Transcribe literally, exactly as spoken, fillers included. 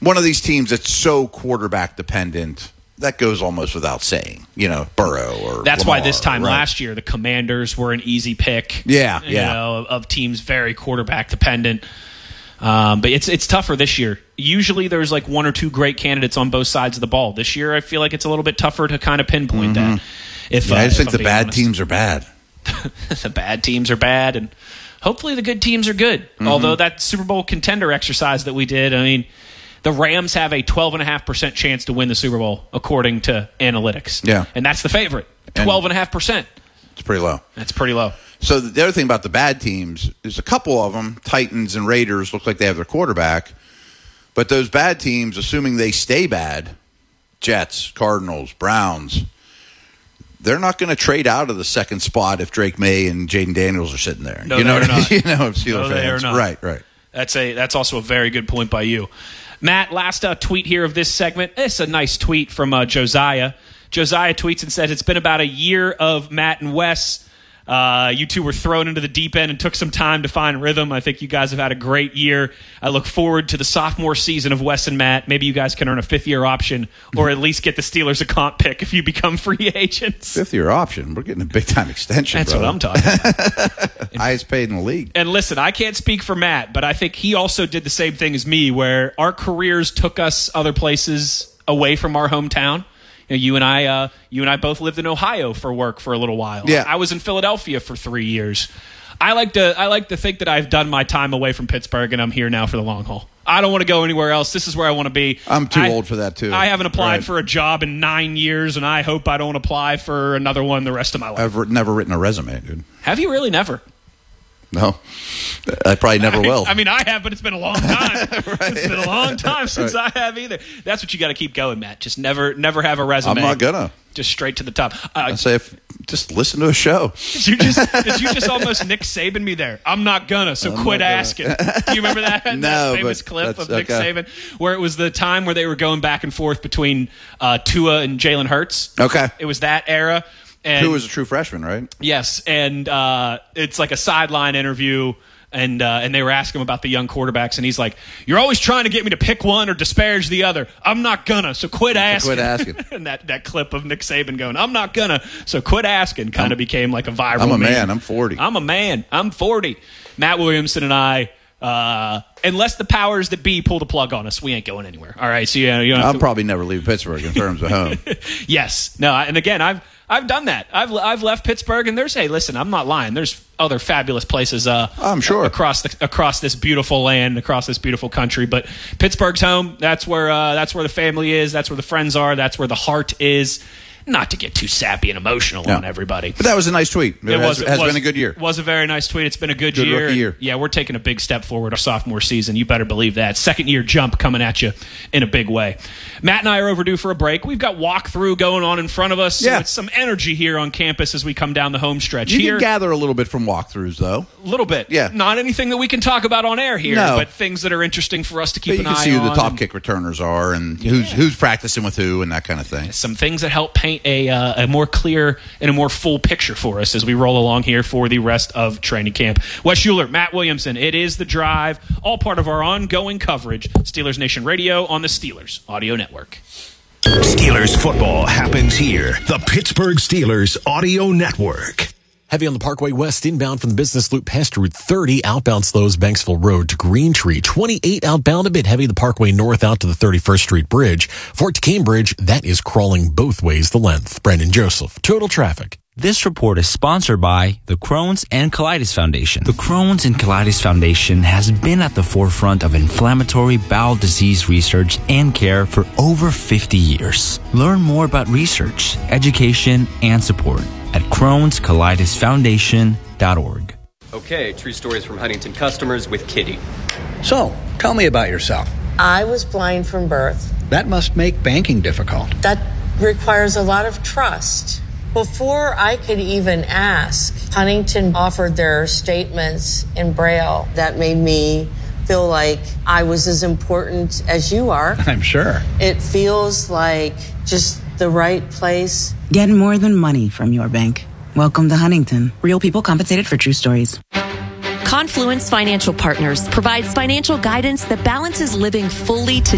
one of these teams that's so quarterback dependent, that goes almost without saying, you know, Burrow or That's Lamar, why this time right? last year, the Commanders were an easy pick. Yeah, you yeah. know, of teams very quarterback dependent. Um, but it's it's tougher this year. Usually there's like one or two great candidates on both sides of the ball. This year I feel like it's a little bit tougher to kind of pinpoint mm-hmm. that. If yeah, uh, I just if think I'm the being bad honest. teams are bad. The bad teams are bad, and hopefully the good teams are good. Mm-hmm. Although that Super Bowl contender exercise that we did, I mean, the Rams have a twelve point five percent chance to win the Super Bowl, according to analytics. Yeah. And that's the favorite, twelve point five percent. It's pretty low. That's pretty low. So the other thing about the bad teams is a couple of them, Titans and Raiders, look like they have their quarterback. But those bad teams, assuming they stay bad, Jets, Cardinals, Browns, they're not going to trade out of the second spot if Drake May and Jaden Daniels are sitting there. No, you know they what are I mean? not. You know, if Steelers No, they fans. are not. Right, right. That's a that's also a very good point by you. Matt, last uh, tweet here of this segment. It's a nice tweet from uh, Josiah. Josiah tweets and says, it's been about a year of Matt and Wes. Uh, you two were thrown into the deep end and took some time to find rhythm. I think you guys have had a great year. I look forward to the sophomore season of Wes and Matt. Maybe you guys can earn a fifth-year option or at least get the Steelers a comp pick if you become free agents. Fifth-year option. We're getting a big-time extension, That's brother. what I'm talking about. Highest paid in the league. And listen, I can't speak for Matt, but I think he also did the same thing as me, where our careers took us other places away from our hometown. You know, you and I, uh, you and I both lived in Ohio for work for a little while. Yeah. I was in Philadelphia for three years. I like to, I like to think that I've done my time away from Pittsburgh, and I'm here now for the long haul. I don't want to go anywhere else. This is where I want to be. I'm too I, old for that, too. I haven't applied Right. for a job in nine years, and I hope I don't apply for another one the rest of my life. I've never written a resume, dude. Have you really never? No. I probably never I, will. I mean, I have, but it's been a long time. right. It's been a long time since right. I have either. That's what you got to keep going, Matt. Just never, never have a resume. I'm not gonna. Just straight to the top. Uh, I say, if, just listen to a show. Did you just, did you just almost Nick Saban me there? I'm not gonna, so I'm quit not gonna. asking. Do you remember that? No, that famous but clip of that's- Nick okay. Saban, where it was the time where they were going back and forth between uh, Tua and Jalen Hurts. Okay. It was that era. And Who was a true freshman, right? Yes, and uh, it's like a sideline interview, and uh, and they were asking him about the young quarterbacks, and he's like, "You're always trying to get me to pick one or disparage the other. I'm not gonna, so quit asking." quit asking. And that, that clip of Nick Saban going, "I'm not gonna, so quit asking," kind of became like a viral I'm a meme. man. I'm forty. I'm a man. I'm forty. Matt Williamson and I, uh, unless the powers that be pull the plug on us, we ain't going anywhere. All right, so you know, you don't have I'll to- probably never leave Pittsburgh in terms of home. Yes. No, and again, I've I've done that. I've I've left Pittsburgh, and there's hey, listen, I'm not lying. There's other fabulous places. Uh, I'm sure across the across this beautiful land, across this beautiful country. But Pittsburgh's home. That's where uh, that's where the family is. That's where the friends are. That's where the heart is. Not to get too sappy and emotional No. on everybody. But that was a nice tweet. It, It has, was, it has was, been a good year. It was a very nice tweet. It's been a good, Good year. rookie year. Yeah, we're taking a big step forward our sophomore season. You better believe that. Second year jump coming at you in a big way. Matt and I are overdue for a break. We've got walkthrough going on in front of us. Yeah. So it's some energy here on campus as we come down the home stretch. You here, can gather a little bit from walkthroughs, though. a little bit. Yeah. Not anything that we can talk about on air here, No. but things that are interesting for us to keep But you an can eye see who on. the top and kick returners are and who's who's practicing with who and that kind of thing. some things that help paint a, uh, a more clear and a more full picture for us as we roll along here for the rest of training camp. Wes Schuler, Matt Williamson, it is The Drive, all part of our ongoing coverage. Steelers Nation Radio on the Steelers Audio Network. Steelers football happens here. The Pittsburgh Steelers Audio Network. Heavy on the Parkway West, inbound from the business loop past Route thirty, outbound slows Banksville Road to Green Tree. twenty-eight outbound, a bit heavy the Parkway North out to the thirty-first Street Bridge. Fort to Cambridge, that is crawling both ways the length. Brandon Joseph, Total Traffic. This report is sponsored by the Crohn's and Colitis Foundation. The Crohn's and Colitis Foundation has been at the forefront of inflammatory bowel disease research and care for over fifty years. Learn more about research, education, and support at crohns colitis foundation dot org. Okay, true stories from Huntington customers with Kitty. So, tell me about yourself. I was blind from birth. That must make banking difficult. That requires a lot of trust. Before I could even ask, Huntington offered their statements in Braille. That made me feel like I was as important as you are. I'm sure. It feels like just the right place. Get more than money from your bank. Welcome to Huntington. Real people compensated for true stories. Confluence Financial Partners provides financial guidance that balances living fully to